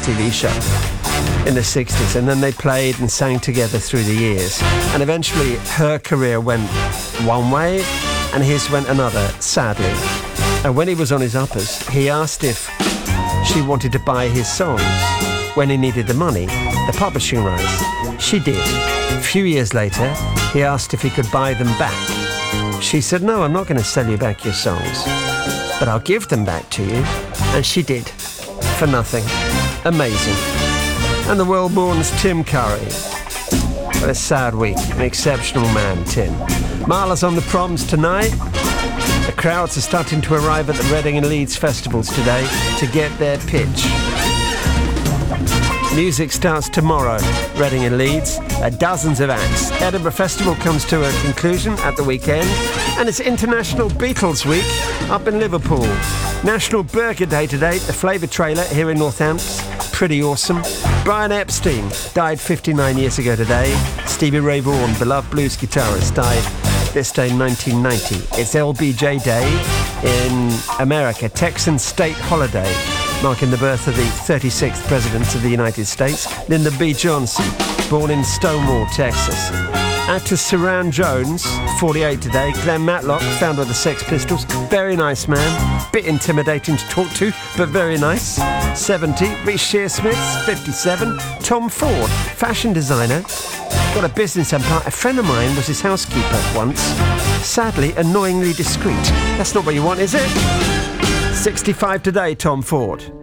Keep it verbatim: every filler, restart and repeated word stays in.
T V show in the sixties, and then they played and sang together through the years. And eventually her career went one way and his went another, sadly. And when he was on his uppers, he asked if she wanted to buy his songs when he needed the money, the publishing rights. She did. A few years later, he asked if he could buy them back. She said, no, I'm not going to sell you back your songs, but I'll give them back to you. And she did, for nothing. Amazing. And the world mourns Tim Curry. What a sad week. An exceptional man, Tim. Marla's on the proms tonight. The crowds are starting to arrive at the Reading and Leeds festivals today to get their pitch. Music starts tomorrow, Reading and Leeds. Uh, dozens of acts. Edinburgh Festival comes to a conclusion at the weekend. And it's International Beatles Week up in Liverpool. National Burger Day today. The Flavour trailer here in Northampton. Pretty awesome. Brian Epstein died fifty-nine years ago today. Stevie Ray Vaughan, beloved blues guitarist, died this day in nineteen ninety. It's L B J Day in America, Texan state holiday, marking the birth of the thirty-sixth President of the United States, Lyndon B. Johnson, born in Stonewall, Texas. Actor Saran Jones, forty-eight today. Glenn Matlock, founder of the Sex Pistols, very nice man, bit intimidating to talk to, but very nice. seventy. Reece Shearsmith, fifty-seven. Tom Ford, fashion designer, got a business empire. A friend of mine was his housekeeper once. Sadly, annoyingly discreet. That's not what you want, is it? sixty-five today, Tom Ford.